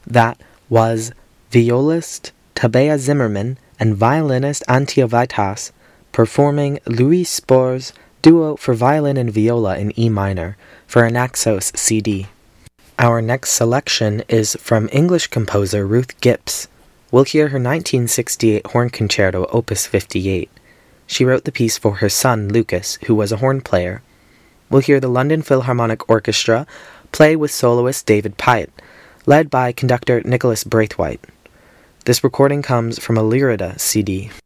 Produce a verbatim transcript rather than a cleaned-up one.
That was violist Tabea Zimmerman and violinist Antje Vaitas performing Louis Spohr's Duo for Violin and Viola in E minor for a Naxos C D. Our next selection is from English composer Ruth Gipps. We'll hear her nineteen sixty-eight horn concerto, Opus fifty-eight. She wrote the piece for her son, Lucas, who was a horn player. We'll hear the London Philharmonic Orchestra play with soloist David Pyatt, led by conductor Nicholas Braithwaite. This recording comes from a Lyrida C D.